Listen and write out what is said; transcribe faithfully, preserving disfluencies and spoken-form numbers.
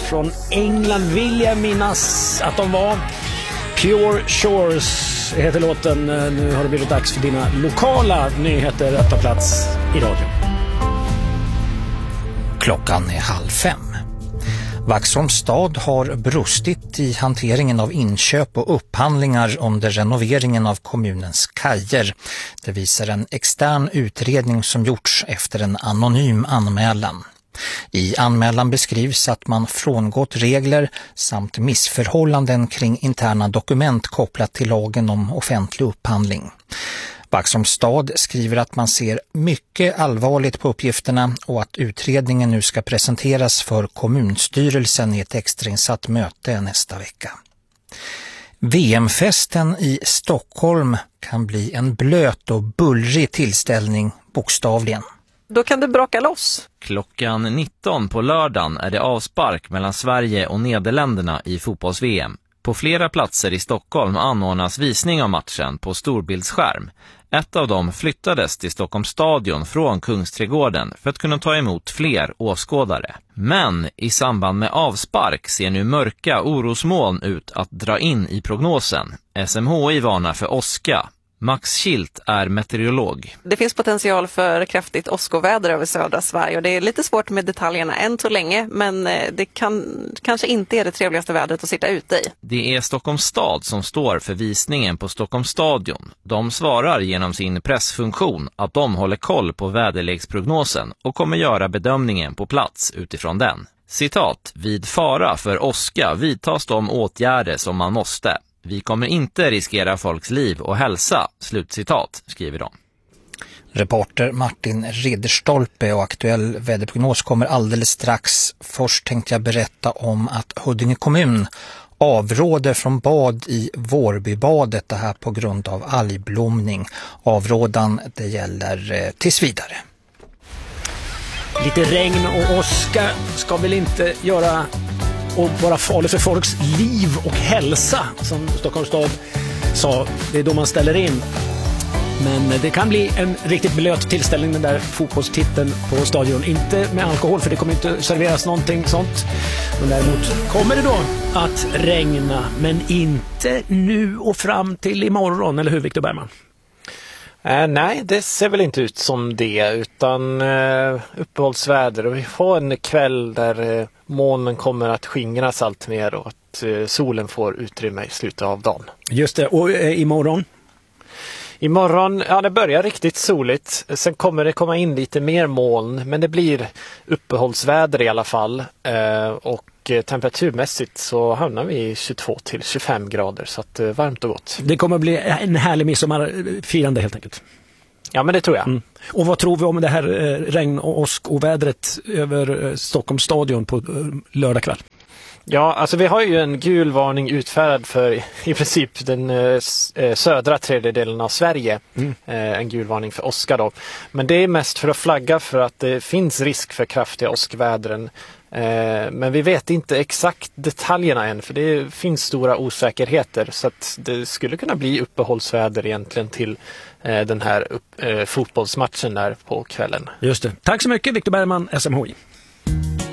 från England vill jag minnas att de var. Pure Shores heter låten. Nu har det blivit dags för dina lokala nyheter att ta plats i radio. Klockan är halv fem. Vaxholms stad har brustit i hanteringen av inköp och upphandlingar under renoveringen av kommunens kajer. Det visar en extern utredning som gjorts efter en anonym anmälan. I anmälan beskrivs att man frångått regler samt missförhållanden kring interna dokument kopplat till lagen om offentlig upphandling. Vaxholms stad skriver att man ser mycket allvarligt på uppgifterna och att utredningen nu ska presenteras för kommunstyrelsen i ett extrainsatt möte nästa vecka. V M-festen i Stockholm kan bli en blöt och bullrig tillställning, bokstavligen. Då kan det braka loss. Klockan nitton på lördagen är det avspark mellan Sverige och Nederländerna i fotbolls-V M. På flera platser i Stockholm anordnas visning av matchen på storbildsskärm. Ett av dem flyttades till Stockholms stadion från Kungsträdgården för att kunna ta emot fler åskådare. Men i samband med avspark ser nu mörka orosmoln ut att dra in i prognosen. S M H I varnar för åska. Max Kilt är meteorolog. Det finns potential för kraftigt åskoväder över södra Sverige och det är lite svårt med detaljerna än så länge, men det kan, kanske inte är det trevligaste vädret att sitta ute i. Det är Stockholms stad som står för visningen på Stockholms stadion. De svarar genom sin pressfunktion att de håller koll på väderleksprognosen och kommer göra bedömningen på plats utifrån den. Citat, vid fara för åska vidtas de åtgärder som man måste. Vi kommer inte riskera folks liv och hälsa, slutcitat, skriver de. Reporter Martin Ridderstolpe och aktuell väderprognos kommer alldeles strax. Först tänkte jag berätta om att Huddinge kommun avråder från bad i Vårbybadet, det här på grund av algblomning. Avrådan det gäller eh, tills vidare. Lite regn och åska ska väl inte göra och vara farligt för folks liv och hälsa, som Stockholms stad sa. Det är då man ställer in. Men det kan bli en riktigt blöt tillställning, den där fotbollstiteln på stadion. Inte med alkohol, för det kommer inte serveras någonting sånt. Men däremot kommer det då att regna, men inte nu och fram till imorgon, eller hur, Viktor Bergman? Eh, nej, det ser väl inte ut som det, utan eh, uppehållsväder. Och vi får en kväll där eh, molnen kommer att skingras allt mer och att eh, solen får utrymme i slutet av dagen. Just det, och eh, imorgon? Imorgon, ja, det börjar riktigt soligt. Sen kommer det komma in lite mer moln, men det blir uppehållsväder i alla fall. Eh, och temperaturmässigt så hamnar vi i tjugotvå till tjugofem grader, så att eh, varmt och gott. Det kommer bli en härlig midsommarfirande helt enkelt. Ja, men det tror jag. Mm. Och vad tror vi om det här eh, regn- och åskovädret över eh, Stockholms stadion på eh, lördag kväll? Ja, alltså vi har ju en gul varning utfärdad för i princip den eh, södra tredjedelen av Sverige. Mm. Eh, en gul varning för åska då. Men det är mest för att flagga för att det finns risk för kraftiga åskvädren. Eh, men vi vet inte exakt detaljerna än, för det finns stora osäkerheter, så att det skulle kunna bli uppehållsväder egentligen till eh, den här upp, eh, fotbollsmatchen där på kvällen. Just det. Tack så mycket, Viktor Bergman, S M H I.